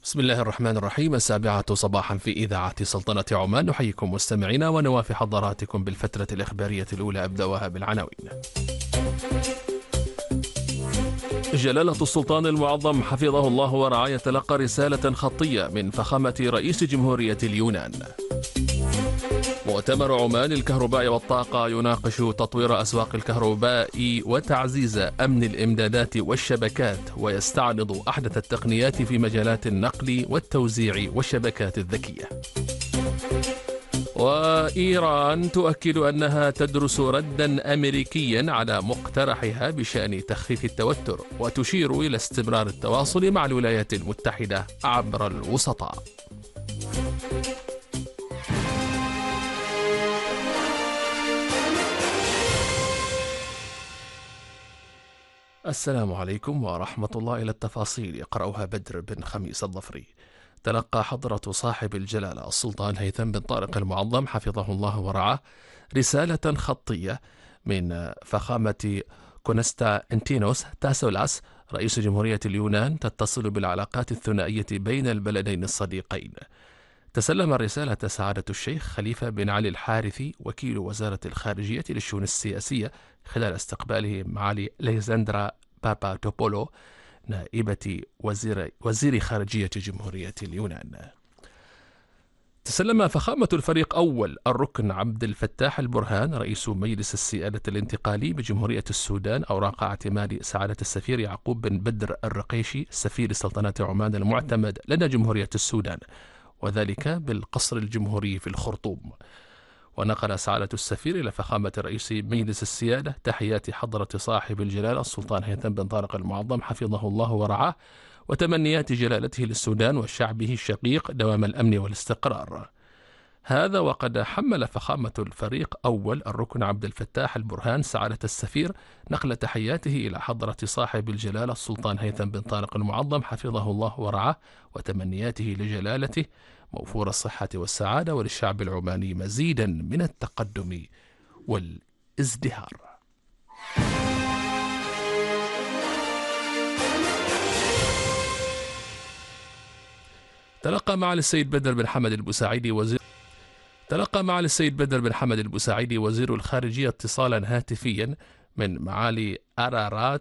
بسم الله الرحمن الرحيم. 7 صباحا في إذاعة سلطنة عمان، نحييكم مستمعينا ونوافي حضراتكم بالفترة الإخبارية الأولى. أبدأها بالعناوين. جلالة السلطان المعظم حفظه الله ورعاه يتلقى رسالة خطية من فخامة رئيس جمهورية اليونان. مؤتمر عمان للكهرباء والطاقة يناقش تطوير أسواق الكهرباء وتعزيز أمن الإمدادات والشبكات، ويستعرض أحدث التقنيات في مجالات النقل والتوزيع والشبكات الذكية. وإيران تؤكد أنها تدرس ردا أمريكيا على مقترحها بشأن تخفيف التوتر، وتشير إلى استمرار التواصل مع الولايات المتحدة عبر الوسطاء. السلام عليكم ورحمة الله. إلى التفاصيل يقرأها بدر بن خميس الظفري. تلقى حضرة صاحب الجلالة السلطان هيثم بن طارق المعظم حفظه الله ورعاه رسالة خطية من فخامة كونستانتينوس تاسولاس رئيس جمهورية اليونان تتصل بالعلاقات الثنائية بين البلدين الصديقين. تسلم الرسالة سعادة الشيخ خليفة بن علي الحارثي وكيل وزارة الخارجية للشؤون السياسية خلال استقباله معالي ليزاندرا باباتوبولو نائبة وزير خارجية جمهورية اليونان. تسلم فخامة الفريق أول الركن عبد الفتاح البرهان رئيس مجلس السيادة الانتقالي بجمهورية السودان أوراق اعتماد سعادة السفير يعقوب بن بدر الرقيشي سفير سلطنة عمان المعتمد لدى جمهورية السودان، وذلك بالقصر الجمهوري في الخرطوم. ونقل سعادة السفير إلى فخامة رئيس مجلس السيادة تحيات حضرة صاحب الجلالة السلطان هيثم بن طارق المعظم حفظه الله ورعاه، وتمنيات جلالته للسودان وشعبه الشقيق دوام الأمن والاستقرار. هذا وقد حمل فخامة الفريق أول الركن عبد الفتاح البرهان سعادة السفير نقل تحياته إلى حضرة صاحب الجلالة السلطان هيثم بن طارق المعظم حفظه الله ورعاه، وتمنياته لجلالته موفور الصحة والسعادة وللشعب العماني مزيدا من التقدم والازدهار. تلقى معالي السيد بدر بن حمد البوساعيدي وزير الخارجية اتصالا هاتفيا من معالي أرارات